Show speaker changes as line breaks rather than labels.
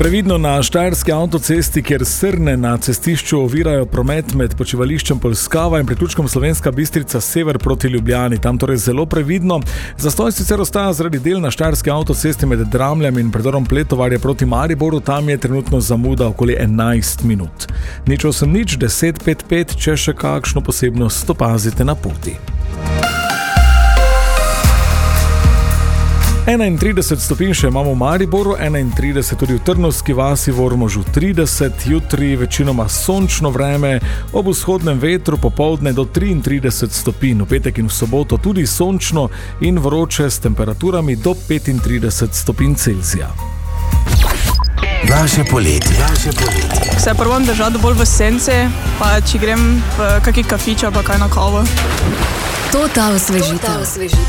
Previdno na štajerski avtocesti, kjer srne na cestišču ovirajo promet med počivališčem Polskava in priključkom Slovenska Bistrica sever proti Ljubljani. Tam torej zelo previdno. Zastoj sicer ostaja zaradi del na štajerski avtocesti med Dramljem in predorom Pletovarje proti Mariboru. Tam je trenutno zamuda okoli 11 minut. 080 10 55, če še kakšno posebnost opazite na poti. 31 stopinj še imamo v Mariboru, 31 tudi v Trnovski vasi, v Ormožu 30, jutri večinoma sončno vreme, ob vzhodnem vetru popoldne do 33 stopinj, v petek in v soboto tudi sončno in vroče s temperaturami do 35 stopinj Celzija.
Vaše poletje.
Se probam držati bolj v sence, pa če grem v kakšen kafič ali pa kaj na kavo.
To ta osvežitev.